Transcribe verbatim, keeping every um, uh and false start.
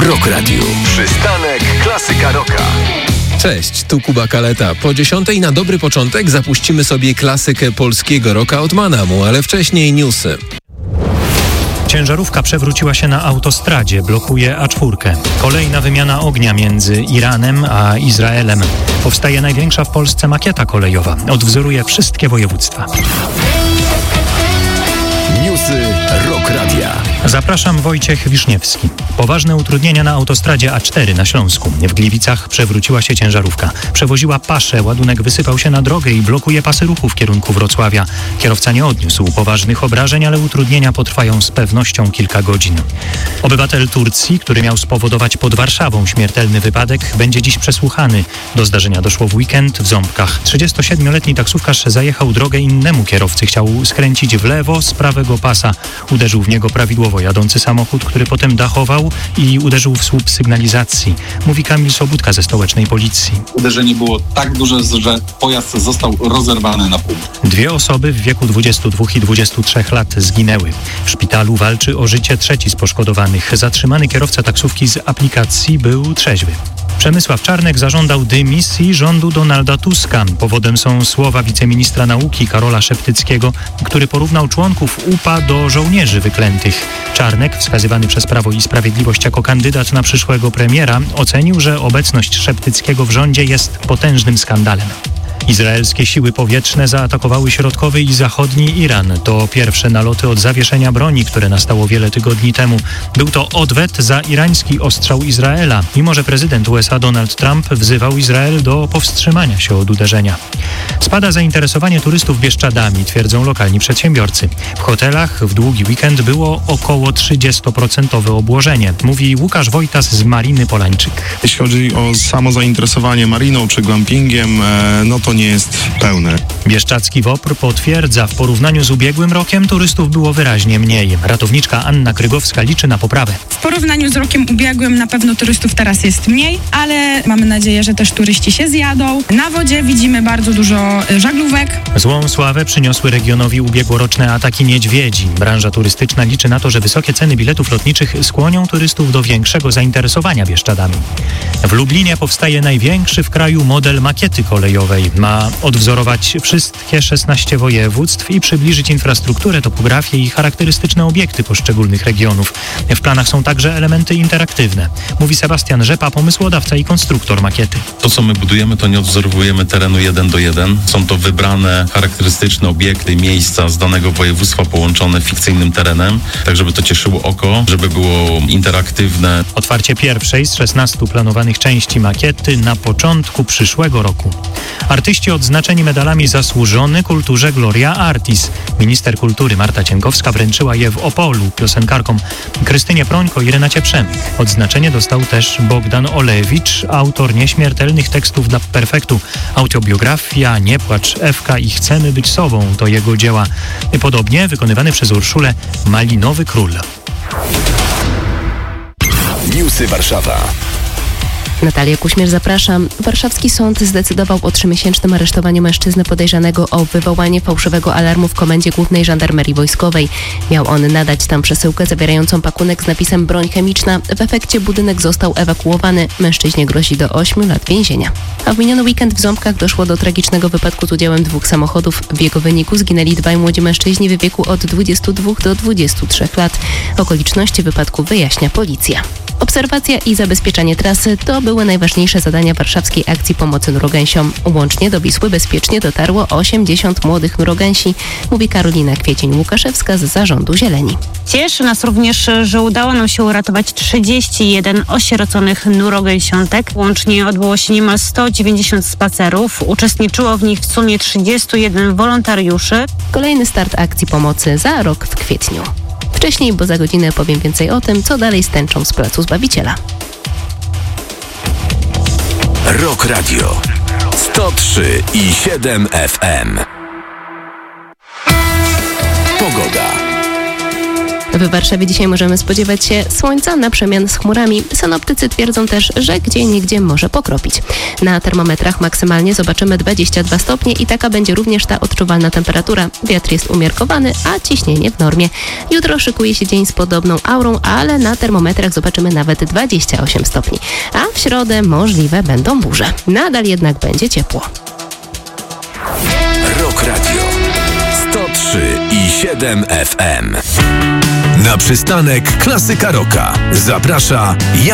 Rock Radio. Przystanek Klasyka Rocka. Cześć, tu Kuba Kaleta. Po dziesiątej na dobry początek zapuścimy sobie klasykę polskiego rocka od Manamu, ale wcześniej newsy. Ciężarówka przewróciła się na autostradzie, blokuje A cztery. Kolejna wymiana ognia między Iranem a Izraelem. Powstaje największa w Polsce makieta kolejowa. Odwzoruje wszystkie województwa. Newsy Rock Radia. Zapraszam, Wojciech Wiszniewski. Poważne utrudnienia na autostradzie A cztery na Śląsku. W Gliwicach przewróciła się ciężarówka. Przewoziła paszę, ładunek wysypał się na drogę i blokuje pasy ruchu w kierunku Wrocławia. Kierowca nie odniósł poważnych obrażeń, ale utrudnienia potrwają z pewnością kilka godzin. Obywatel Turcji, który miał spowodować pod Warszawą śmiertelny wypadek, będzie dziś przesłuchany. Do zdarzenia doszło w weekend w Ząbkach. trzydziestosiedmioletni taksówkarz zajechał drogę innemu kierowcy. Chciał skręcić w lewo z prawego pasa. Uderzył w niego prawidłowo jadący samochód, który potem dachował i uderzył w słup sygnalizacji. Mówi Kamil Sobudka ze stołecznej policji. Uderzenie było tak duże, że pojazd został rozerwany na pół. Dwie osoby w wieku dwudziestu dwóch i dwudziestu trzech lat zginęły. W szpitalu walczy o życie trzeci z poszkodowanych. Zatrzymany kierowca taksówki z aplikacji był trzeźwy. Przemysław Czarnek zażądał dymisji rządu Donalda Tuska. Powodem są słowa wiceministra nauki Karola Szeptyckiego, który porównał członków U P A do żołnierzy wyklętych. Czarnek, wskazywany przez Prawo i Sprawiedliwość jako kandydat na przyszłego premiera, ocenił, że obecność Szeptyckiego w rządzie jest potężnym skandalem. Izraelskie siły powietrzne zaatakowały środkowy i zachodni Iran. To pierwsze naloty od zawieszenia broni, które nastało wiele tygodni temu. Był to odwet za irański ostrzał Izraela, mimo że prezydent U S A Donald Trump wzywał Izrael do powstrzymania się od uderzenia. Spada zainteresowanie turystów Bieszczadami, twierdzą lokalni przedsiębiorcy. W hotelach w długi weekend było około trzydziestoprocentowe obłożenie, mówi Łukasz Wojtas z Mariny Polańczyk. Jeśli chodzi o samo zainteresowanie mariną czy glampingiem, no to nie jest pełne. Bieszczadzki WOPR potwierdza, w porównaniu z ubiegłym rokiem turystów było wyraźnie mniej. Ratowniczka Anna Krygowska liczy na poprawę. W porównaniu z rokiem ubiegłym na pewno turystów teraz jest mniej, ale mamy nadzieję, że też turyści się zjadą. Na wodzie widzimy bardzo dużo żaglówek. Złą sławę przyniosły regionowi ubiegłoroczne ataki niedźwiedzi. Branża turystyczna liczy na to, że wysokie ceny biletów lotniczych skłonią turystów do większego zainteresowania Bieszczadami. W Lublinie powstaje największy w kraju model makiety kolejowej. Ma odwzorować wszystkie szesnaście województw i przybliżyć infrastrukturę, topografię i charakterystyczne obiekty poszczególnych regionów. W planach są także elementy interaktywne. Mówi Sebastian Rzepa, pomysłodawca i konstruktor makiety. To, co my budujemy, to nie odwzorowujemy terenu jeden do jeden. Są to wybrane charakterystyczne obiekty, miejsca z danego województwa połączone fikcyjnym terenem, tak żeby to cieszyło oko, żeby było interaktywne. Otwarcie pierwszej z szesnastu planowanych części makiety na początku przyszłego roku. Artyści odznaczeni medalami Zasłużony kulturze Gloria Artis. Minister kultury Marta Cienkowska wręczyła je w Opolu piosenkarkom Krystynie Prońko i Renacie Przemyk. Odznaczenie dostał też Bogdan Olewicz, autor nieśmiertelnych tekstów dla Perfektu. Autobiografia Nie płacz Ewka i Chcemy być sobą to jego dzieła. Podobnie wykonywany przez Urszulę Malinowy Król. Newsy Warszawa. Natalia Kuśmierz, zapraszam. Warszawski sąd zdecydował o trzymiesięcznym aresztowaniu mężczyzny podejrzanego o wywołanie fałszywego alarmu w Komendzie Głównej Żandarmerii Wojskowej. Miał on nadać tam przesyłkę zawierającą pakunek z napisem broń chemiczna. W efekcie budynek został ewakuowany. Mężczyźnie grozi do ośmiu lat więzienia. A w miniony weekend w Ząbkach doszło do tragicznego wypadku z udziałem dwóch samochodów. W jego wyniku zginęli dwaj młodzi mężczyźni w wieku od dwudziestu dwóch do dwudziestu trzech lat. Okoliczności wypadku wyjaśnia policja. Obserwacja i zabezpieczanie trasy to były najważniejsze zadania warszawskiej akcji pomocy nurogęsiom. Łącznie do Wisły bezpiecznie dotarło osiemdziesiąt młodych nurogęsi, mówi Karolina Kwiecień-Łukaszewska z Zarządu Zieleni. Cieszy nas również, że udało nam się uratować trzydzieści jeden osieroconych nurogęsiątek. Łącznie odbyło się niemal sto dziewięćdziesiąt spacerów. Uczestniczyło w nich w sumie trzydziestu jeden wolontariuszy. Kolejny start akcji pomocy za rok w kwietniu. Wcześniej, bo za godzinę powiem więcej o tym, co dalej z tęczą z Placu Zbawiciela. Rock Radio sto trzy i siedem F M. Pogoda. W Warszawie dzisiaj możemy spodziewać się słońca na przemian z chmurami. Synoptycy twierdzą też, że gdzieniegdzie może pokropić. Na termometrach maksymalnie zobaczymy dwadzieścia dwa stopnie i taka będzie również ta odczuwalna temperatura. Wiatr jest umiarkowany, a ciśnienie w normie. Jutro szykuje się dzień z podobną aurą, ale na termometrach zobaczymy nawet dwadzieścia osiem stopni. A w środę możliwe będą burze. Nadal jednak będzie ciepło. Rock Radio sto trzy i siedem F M. Na przystanek Klasyka Rocka zaprasza